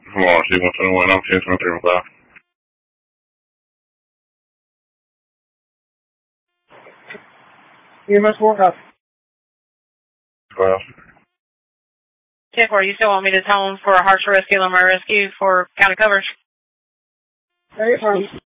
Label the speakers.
Speaker 1: Hold on, see 121, I'm 1023
Speaker 2: EMS forecast.
Speaker 1: class.
Speaker 3: 10-4, you still want me to tell them for a Harsher Rescue and my rescue for county coverage?
Speaker 2: Hey,